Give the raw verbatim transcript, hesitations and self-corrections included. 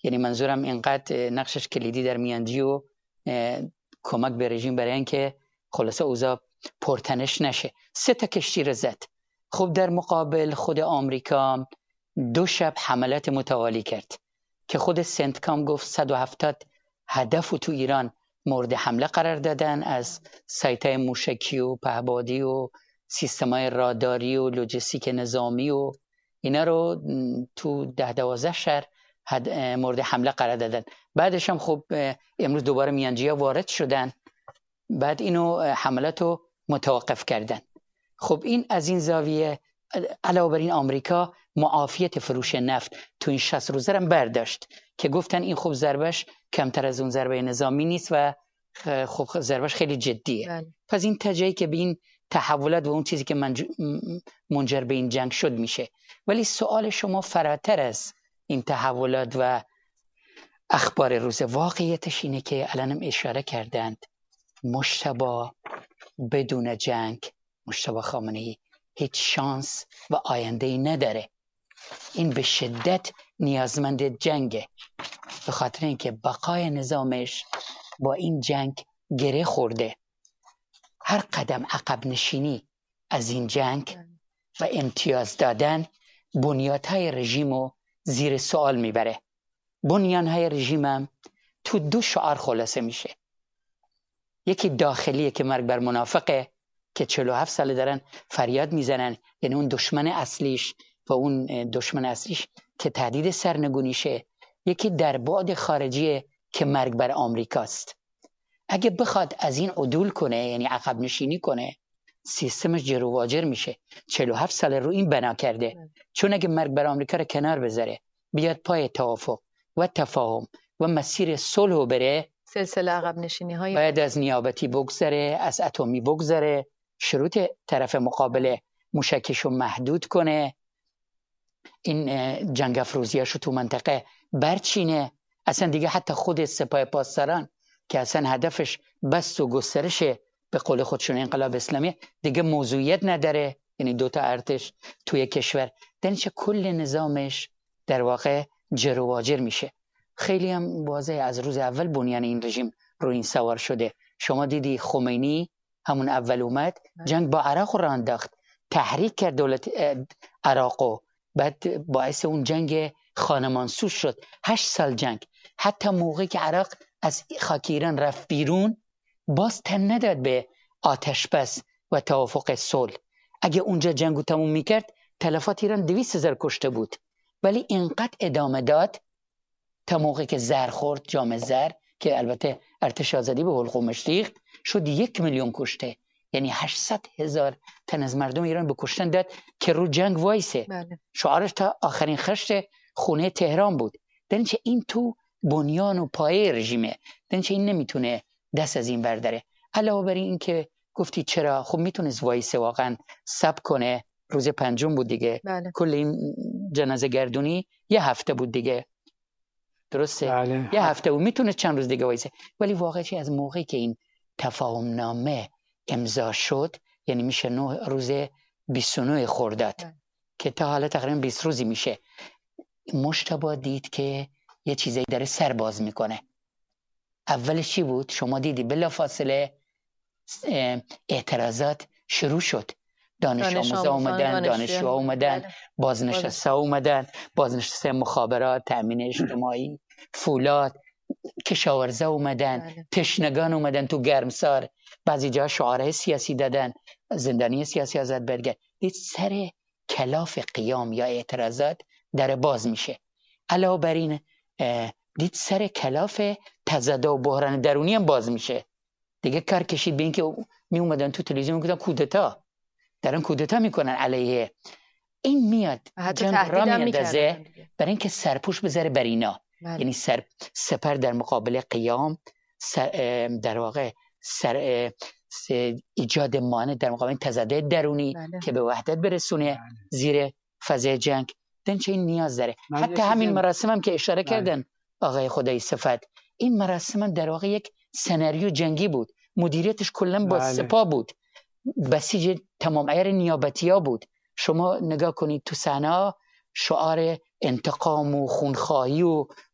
یعنی منظورم اینقدر نقشش کلیدی در میانجی و کمک به رژیم برای اینکه خلاصه اوضاع پرتنش نشه. سه تا کشتی رو زد. خب در مقابل خود آمریکا دو شب حملات متوالی کرد که خود سنتکام گفت صد و هفتاد هدف تو ایران مورد حمله قرار دادن، از سایت‌های موشکی و پهپادی و سیستم‌های راداری و لوجستیک نظامی و اینا رو تو ده دوازده شهر مورد حمله قرار دادن. بعدش هم خب امروز دوباره میانجی‌ها وارد شدن، بعد اینو حملات رو متوقف کردن. خب این از این زاویه. علاوه بر این آمریکا معافیت فروش نفت تو این شصت روزه هم برداشت که گفتن این خب ضربش کمتر از اون ضربه نظامی نیست و خب ضربش خیلی جدیه. بله. پس این تجایی که به این تحولات و اون چیزی که منجر به این جنگ شد میشه. ولی سوال شما فراتر از این تحولات و اخبار روزه، واقعیتش اینه که الانم اشاره کردند مجتبی بدون جنگ، مجتبی خامنه‌ای هیچ شانس و آینده‌ای نداره. این به شدت نیازمند جنگه، به خاطر اینکه بقای نظامش با این جنگ گره خورده. هر قدم عقب نشینی از این جنگ و امتیاز دادن بنیادهای رژیمو زیر سوال میبره. بنیانهای رژیمم تو دو شعار خلاصه میشه. یکی داخلیه که مرگ بر منافقه که چهل و هفت ساله دارن فریاد میزنن، یعنی اون دشمن اصلیش و اون دشمن اصلیش که تهدید سرنگونیشه. یکی در بعد خارجیه که مرگ بر آمریکاست. اگه بخواد از این عدول کنه، یعنی عقب نشینی کنه، سیستمش جر و واجر میشه. چهل و هفت ساله رو این بنا کرده. چون اگه مرگ بر آمریکا رو کنار بذاره، بیاد پای توافق و تفاهم و مسیر صلح بره، سلسله عقب نشینی های باید از نیابتی بگذره، از اتمی بگذره، شروط طرف مقابل موشکشو محدود کنه، این جنگ افروزیاشو تو منطقه برچینه. اصلا دیگه حتی خود سپاه پاسداران که اصلا هدفش بس و گسترش به قول خودشون انقلاب اسلامی دیگه موضوعیت نداره، یعنی دوتا ارتش توی کشور، دنچه کل نظامش در واقع جر و واجر میشه. خیلی هم واضح از روز اول بنیان این رژیم رو این سوار شده. شما دیدی خمینی همون اول اومد جنگ با عراق رو انداخت، تحریک کرد دولت عراقو، بعد باعث اون جنگ خانمانسوز شد. هشت سال جنگ. حتی موقعی که عراق از خاک ایران رفت بیرون، باز تن نداد به آتش بس و توافق صلح. اگه اونجا جنگو تموم میکرد، تلفات ایران دویست هزار کشته بود. ولی اینقدر ادامه داد تا موقعی که زر خورد، جام زر که البته ارتش آزادی به حلقومش ریخت، شد یک میلیون کشته. یعنی هشتصد هزار تن از مردم ایران به کشتن داد که رو جنگ وایسه. بله. شعارش تا آخرین خشت خونه تهران بود. دنچه این تو بنیان و پایه رژیمه، دنچه این نمیتونه دست از این برداره. علاوه بر این که گفتی چرا، خب میتونست وایسه واقعا سب کنه. روز پنجم بود دیگه. بله. کل این جنازه گردونی یه هفته بود دیگه، درسته؟ بله. یه هفته بود، میتونه چند روز دیگه وایسه. ولی واقعی از موقعی که این تفاهم نامه امضا شد، یعنی میشه نه روز بیست و نه خرداد که تا حالا تقریبا بیست روزی میشه، مجتبی دید که یه چیزایی داره سر باز میکنه. اولش چی بود؟ شما دیدی بلافاصله اعتراضات شروع شد. دانش آموزا اومدن، دانشجو اومدن، بازنشسته اومدن، بازنشسته مخابرات، تأمین اجتماعی، فولاد، کشاورزا اومدن، بله. تشنگان اومدن تو گرمسار، بعضی جا شعارهای سیاسی دادن، زندانی سیاسی آزاد برگرد. دید سر کلاف قیام یا اعتراضات در باز میشه. علاوه بر این دید سر کلاف تضاد و بحران درونی هم باز میشه. دیگه کار کشید به این که می اومدن تو تلویزیون میگفتن کودتا دارن کودتا میکنن علیه این، میاد جنگ را میاندازه برای اینکه سرپوش بذاره بر اینا. بله. یعنی سر سپر در مقابل قیام، در واقع سر ایجاد مانع در مقابل تضاد درونی. بله. که به وحدت برسونه. بله. زیر فضای جنگ. دنچه این نیاز داره. حتی همین مراسم هم که اشاره. بله. کردن آقای خدای صفت، این مراسم هم در واقع یک سناریو جنگی بود. مدیریتش کلا با. بله. سپاه بود، بسیج تمام عیار نیابتی ها بود. شما نگاه کنید تو صحنه شعار انتقام و خونخواهی و